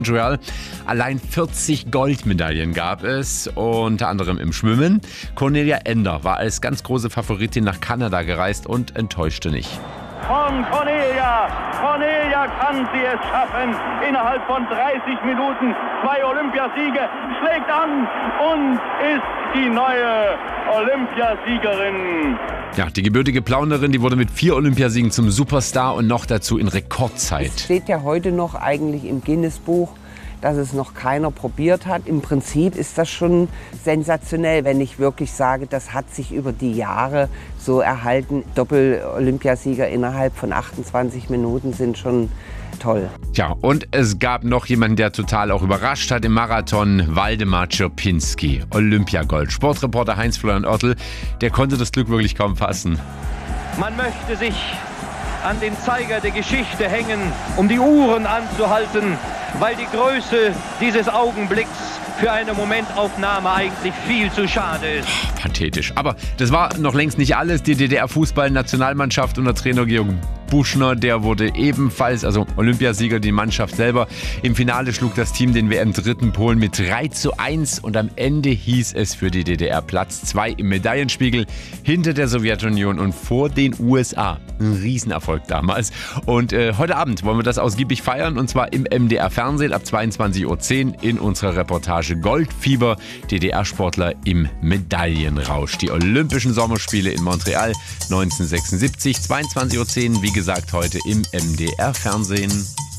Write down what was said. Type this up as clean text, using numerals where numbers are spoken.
Montreal. Allein 40 Goldmedaillen gab es, unter anderem im Schwimmen. Cornelia Ender war als ganz große Favoritin nach Kanada gereist und enttäuschte nicht. Von Cornelia. Cornelia kann sie es schaffen. Innerhalb von 30 Minuten 2 Olympiasiege, schlägt an und ist die neue Olympiasiegerin. Ja, die gebürtige Plaunerin, die wurde mit 4 Olympiasiegen zum Superstar und noch dazu in Rekordzeit. Es steht ja heute noch eigentlich im Guinness-Buch, dass es noch keiner probiert hat. Im Prinzip ist das schon sensationell, wenn ich wirklich sage, das hat sich über die Jahre so erhalten. Doppel-Olympiasieger innerhalb von 28 Minuten sind schon toll. Tja, und es gab noch jemanden, der total auch überrascht hat im Marathon, Waldemar Czerpinski, Olympiagold. Sportreporter Heinz-Florian Oertel, der konnte das Glück wirklich kaum fassen. Man möchte sich an den Zeiger der Geschichte hängen, um die Uhren anzuhalten, weil die Größe dieses Augenblicks für eine Momentaufnahme eigentlich viel zu schade ist. Pathetisch. Aber das war noch längst nicht alles. Die DDR-Fußball-Nationalmannschaft unter Trainer Georg Buschner, der wurde ebenfalls, also Olympiasieger, die Mannschaft selber. Im Finale schlug das Team den WM-Dritten Polen mit 3:1 und am Ende hieß es für die DDR Platz 2 im Medaillenspiegel hinter der Sowjetunion und vor den USA. Ein Riesenerfolg damals. Und heute Abend wollen wir das ausgiebig feiern und zwar im MDR-Fernsehen ab 22:10 Uhr in unserer Reportage Goldfieber, DDR-Sportler im Medaillenrausch. Die Olympischen Sommerspiele in Montreal 1976, 22:10 Uhr, wie gesagt, heute im MDR-Fernsehen.